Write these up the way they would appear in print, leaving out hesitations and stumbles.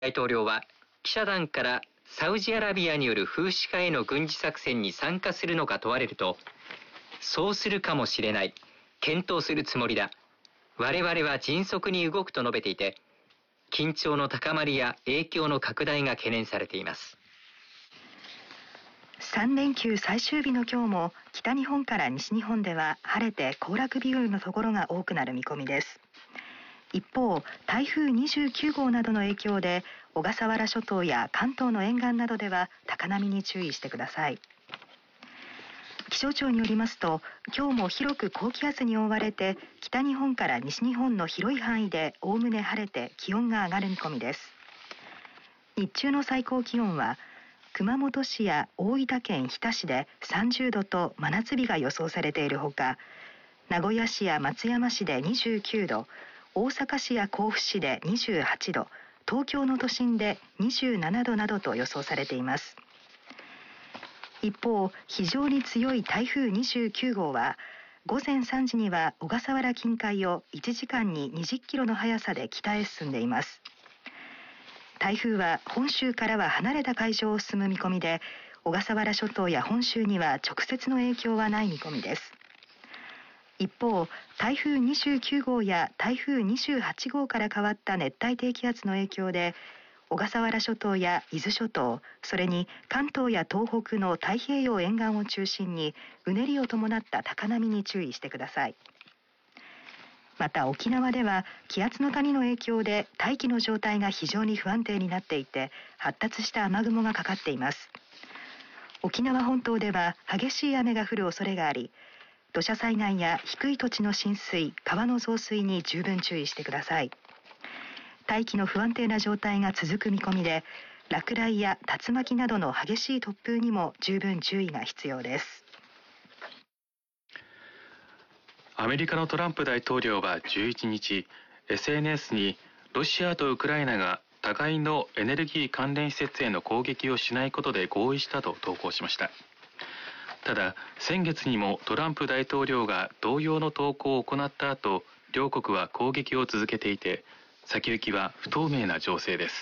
大統領は記者団からサウジアラビアによる風刺化への軍事作戦に参加するのか問われると、そうするかもしれない、検討するつもりだ、我々は迅速に動くと述べていて、緊張の高まりや影響の拡大が懸念されています。 3連休最終日の今日も北日本から西日本では晴れて行楽日和のところが多くなる見込みです。一方、台風29号などの影響で小笠原諸島や関東の沿岸などでは高波に注意してください。気象庁によりますと、今日も広く高気圧に覆われて北日本から西日本の広い範囲でおおむね晴れて気温が上がる見込みです。日中の最高気温は熊本市や大分県日田市で30度と真夏日が予想されているほか、名古屋市や松山市で29度、大阪市や甲府市で28度、東京の都心で27度などと予想されています。一方、非常に強い台風29号は午前3時には小笠原近海を1時間に20キロの速さで北へ進んでいます。台風は本州からは離れた海上を進む見込みで、小笠原諸島や本州には直接の影響はない見込みです。一方、台風29号や台風28号から変わった熱帯低気圧の影響で、小笠原諸島や伊豆諸島、それに関東や東北の太平洋沿岸を中心にうねりを伴った高波に注意してください。また沖縄では気圧の谷の影響で大気の状態が非常に不安定になっていて、発達した雨雲がかかっています。沖縄本島では激しい雨が降る恐れがあり、土砂災害や低い土地の浸水、川の増水に十分注意してください。大気の不安定な状態が続く見込みで、落雷や竜巻などの激しい突風にも十分注意が必要です。 アメリカのトランプ大統領は11日、SNS にロシアとウクライナが互いのエネルギー関連施設への攻撃をしないことで合意したと投稿しました。ただ、先月にもトランプ大統領が同様の投稿を行った後、両国は攻撃を続けていて、先行きは不透明な情勢です。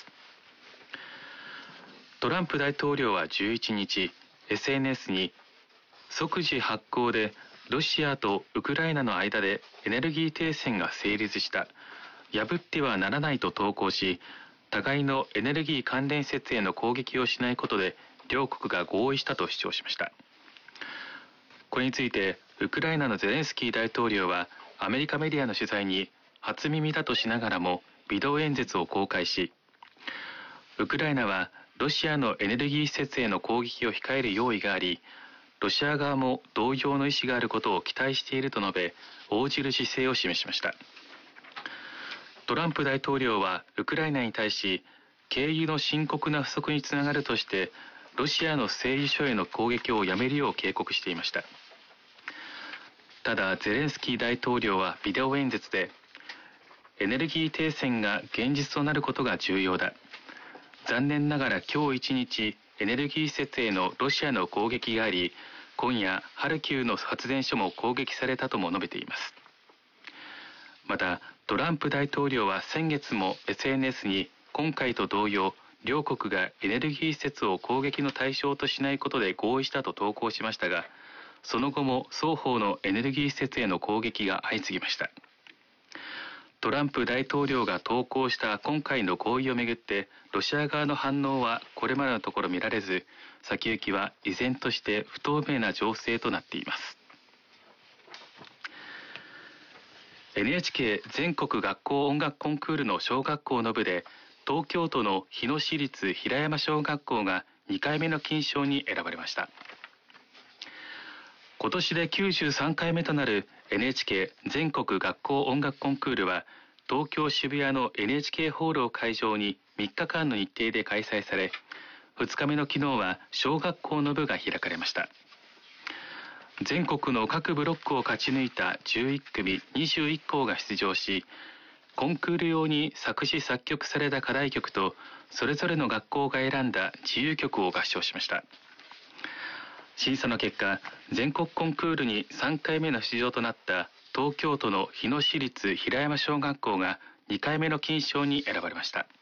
トランプ大統領は11日、SNS に即時発効でロシアとウクライナの間でエネルギー停戦が成立した、破ってはならないと投稿し、互いのエネルギー関連施設への攻撃をしないことで両国が合意したと主張しました。これについてウクライナのゼレンスキー大統領はアメリカメディアの取材に初耳だとしながらもビデオ演説を公開し、ウクライナはロシアのエネルギー施設への攻撃を控える用意があり、ロシア側も同様の意思があることを期待していると述べ、応じる姿勢を示しました。トランプ大統領はウクライナに対し、軽油の深刻な不足につながるとして、ロシアの製油所への攻撃をやめるよう警告していました。ただ、ゼレンスキー大統領はビデオ演説で、エネルギー停戦が現実となることが重要だ。残念ながら今日一日、エネルギー施設へのロシアの攻撃があり、今夜ハルキウの発電所も攻撃されたとも述べています。また、トランプ大統領は先月も SNS に今回と同様、両国がエネルギー施設を攻撃の対象としないことで合意したと投稿しましたが、その後も双方のエネルギー施設への攻撃が相次ぎました。トランプ大統領が投稿した今回の合意をめぐって、ロシア側の反応はこれまでのところ見られず、先行きは依然として不透明な情勢となっています。NHK 全国学校音楽コンクールの小学校の部で、東京都の日野市立平山小学校が2回目の金賞に選ばれました。今年で93回目となる NHK 全国学校音楽コンクールは、東京渋谷の NHK ホールを会場に3日間の日程で開催され、2日目の昨日は小学校の部が開かれました。全国の各ブロックを勝ち抜いた11組21校が出場し、コンクール用に作詞作曲された課題曲と、それぞれの学校が選んだ自由曲を合唱しました。審査の結果、全国コンクールに3回目の出場となった東京都の日野市立平山小学校が2回目の金賞に選ばれました。